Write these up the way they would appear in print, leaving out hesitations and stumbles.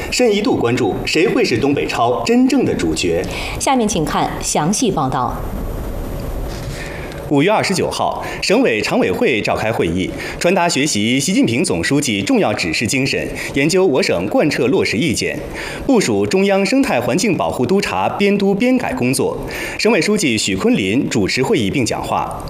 甚一度关注谁会是东北超真正的主角。 下面请看详细报道。 5月29号，省委常委会召开会议，传达学习习近平总书记重要指示精神，研究我省贯彻落实意见，部署中央生态环境保护督察编督编改工作。省委书记许昆林主持会议并讲话。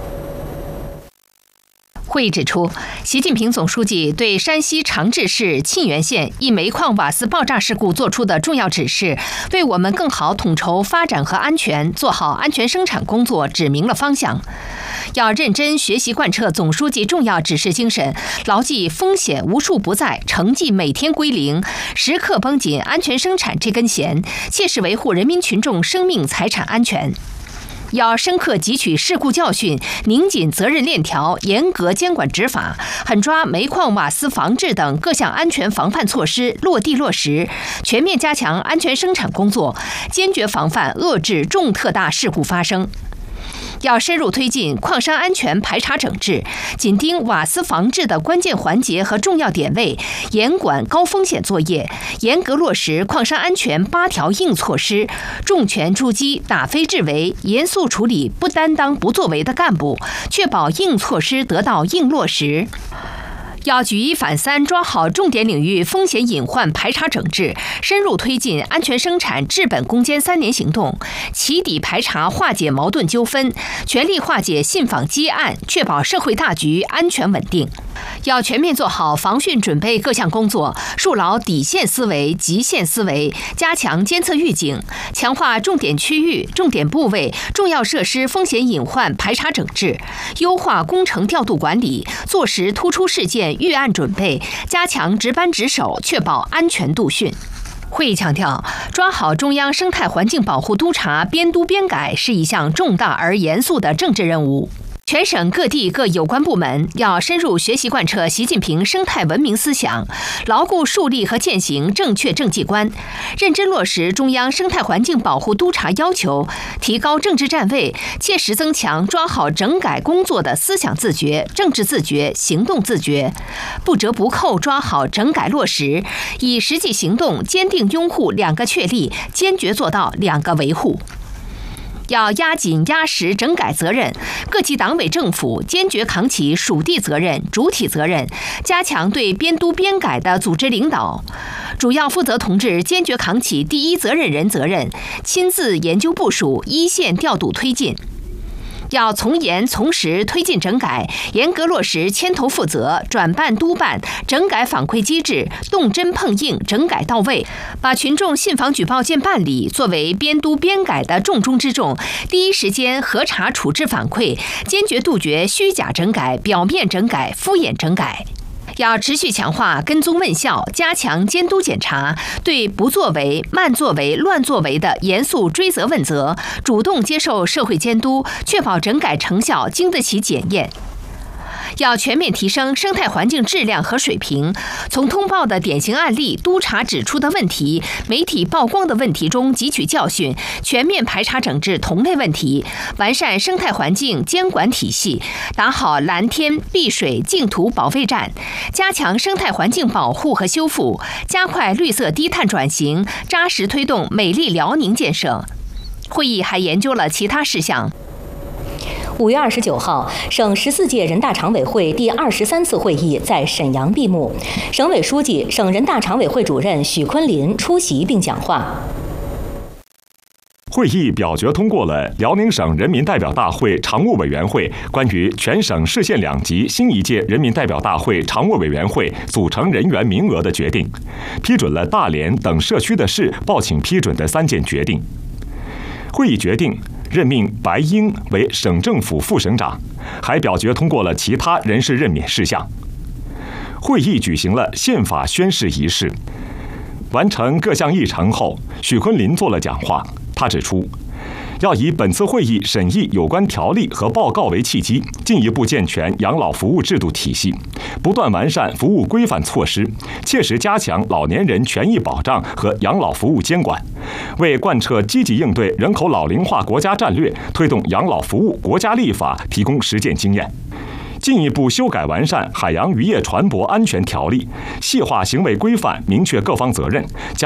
会议指出，习近平总书记对山西长治市沁源县一煤矿瓦斯爆炸事故作出的重要指示，为我们更好统筹发展和安全、做好安全生产工作指明了方向。要认真学习贯彻总书记重要指示精神，牢记风险无处不在，成绩每天归零，时刻绷紧安全生产这根弦，切实维护人民群众生命财产安全。要深刻汲取事故教训，拧紧责任链条，严格监管执法，狠抓煤矿瓦斯防治等各项安全防范措施落地落实，全面加强安全生产工作，坚决防范遏制重特大事故发生。要深入推进矿山安全排查整治，紧盯瓦斯防治的关键环节和重要点位，严管高风险作业，严格落实矿山安全8条硬措施，重拳出击打非治为，严肃处理不担当不作为的干部，确保硬措施得到硬落实。要举一反三，抓好重点领域风险隐患排查整治，深入推进安全生产治本攻坚3年行动，起底排查化解矛盾纠纷，全力化解信访积案，确保社会大局安全稳定。要全面做好防汛准备各项工作，树牢底线思维、极限思维，加强监测预警，强化重点区域、重点部位、重要设施风险隐患排查整治，优化工程调度管理，做实突出事件预案准备，加强值班值守，确保安全度汛。会议强调，抓好中央生态环境保护督察编督编改是一项重大而严肃的政治任务。全省各地各有关部门要深入学习贯彻习近平生态文明思想，牢固树立和践行正确政绩观，认真落实中央生态环境保护督察要求，提高政治站位，切实增强抓好整改工作的思想自觉、政治自觉、行动自觉，不折不扣抓好整改落实，以实际行动坚定拥护2个确立，坚决做到2个维护。要压紧压实整改责任，各级党委政府坚决扛起属地责任、主体责任，加强对编督编改的组织领导。主要负责同志坚决扛起第一责任人责任，亲自研究部署，一线调度推进。要从严从实推进整改，严格落实牵头负责、转办督办、整改反馈机制，动真碰硬，整改到位，把群众信访举报件办理作为编督编改的重中之重，第一时间核查处置反馈，坚决杜绝虚假整改、表面整改、敷衍整改。要持续强化跟踪问效，加强监督检查，对不作为、慢作为、乱作为的严肃追责问责，主动接受社会监督，确保整改成效经得起检验。要全面提升生态环境质量和水平，从通报的典型案例、督查指出的问题、媒体曝光的问题中汲取教训，全面排查整治同类问题，完善生态环境监管体系，打好蓝天、碧水、净土保卫战，加强生态环境保护和修复，加快绿色低碳转型，扎实推动美丽辽宁建设。会议还研究了其他事项。 5月29号，省14届人大常委会第23次会议在沈阳闭幕，省委书记、省人大常委会主任许昆林出席并讲话。 会议表决通过了辽宁省人民代表大会常务委员会关于全省市县两级新一届人民代表大会常务委员会组成人员名额的决定，批准了大连等社区的市报请批准的3件决定。会议决定任命白英为省政府副省长，还表决通过了其他人事任免事项。会议举行了宪法宣誓仪式，完成各项议程后，许昆林做了讲话。他指出，要以本次会议审议有关条例和报告为契机，进一步健全养老服务制度体系，不断完善服务规范措施，切实加强老年人权益保障和养老服务监管，为贯彻积极应对人口老龄化国家战略、推动养老服务国家立法提供实践经验。进一步修改完善海洋渔业船舶安全条例，细化行为规范，明确各方责任，加